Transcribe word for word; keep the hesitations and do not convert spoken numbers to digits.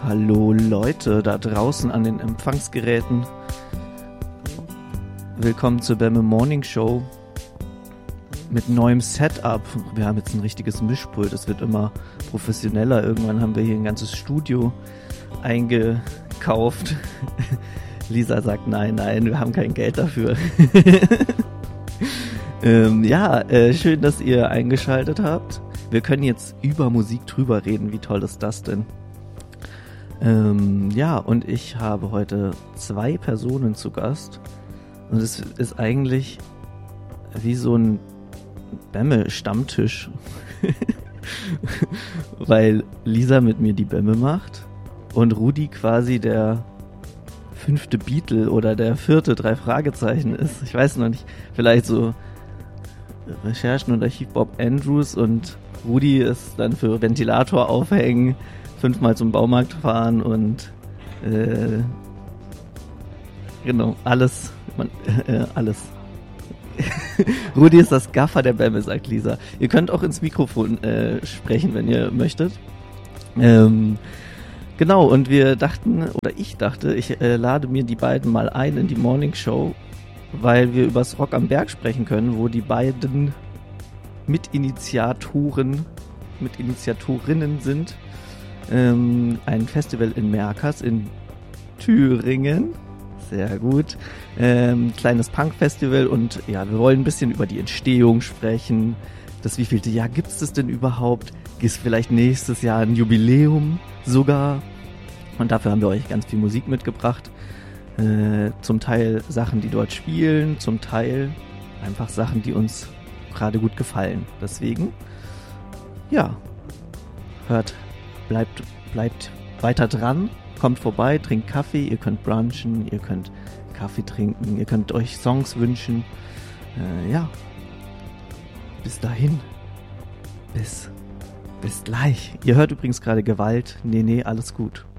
Hallo Leute da draußen an den Empfangsgeräten. Willkommen zur Bämme Morning Show mit neuem Setup. Wir haben jetzt ein richtiges Mischpult, es wird immer professioneller. Irgendwann haben wir hier ein ganzes Studio eingekauft. Lisa sagt nein, nein, wir haben kein Geld dafür. ähm, ja, äh, schön, dass ihr eingeschaltet habt. Wir können jetzt über Musik drüber reden. Wie toll ist das denn? Ähm, ja, und ich habe heute zwei Personen zu Gast. Und es ist eigentlich wie so ein Bämme-Stammtisch. Weil Lisa mit mir die Bämme macht und Rudi quasi der fünfte Beatle oder der vierte drei Fragezeichen ist. Ich weiß noch nicht, vielleicht so Recherchen und Archiv Bob Andrews, und Rudi ist dann für Ventilator aufhängen, fünfmal zum Baumarkt fahren und äh, genau, alles, man, äh, alles. Rudi ist das Gaffer der Bämme, sagt Lisa. Ihr könnt auch ins Mikrofon äh, sprechen, wenn ihr möchtet. Ähm, genau, und wir dachten, oder ich dachte, ich äh, lade mir die beiden mal ein in die Morning Show, weil wir übers Rock am Berg sprechen können, wo die beiden Mitinitiatoren, Mitinitiatorinnen sind. Ähm, ein Festival in Merkers in Thüringen. Sehr gut. Ähm, kleines Punk-Festival, und ja, wir wollen ein bisschen über die Entstehung sprechen. Das wievielte Jahr gibt es das denn überhaupt? Ist vielleicht nächstes Jahr ein Jubiläum sogar? Und dafür haben wir euch ganz viel Musik mitgebracht. Äh, zum Teil Sachen, die dort spielen, zum Teil einfach Sachen, die uns gerade gut gefallen. Deswegen, ja, hört, bleibt, bleibt weiter dran, kommt vorbei, trinkt Kaffee, ihr könnt brunchen, ihr könnt Kaffee trinken, ihr könnt euch Songs wünschen. Äh, ja, bis dahin, bis, bis gleich. Ihr hört übrigens gerade Gewalt. Nee, nee, alles gut.